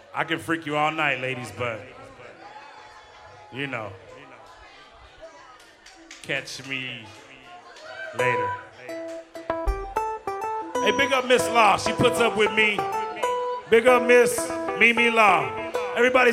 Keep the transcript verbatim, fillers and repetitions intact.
I can freak you all night, ladies, but you know, catch me later. Hey, big up Miss Law. She puts up with me. Big up Miss Mimi Law. Everybody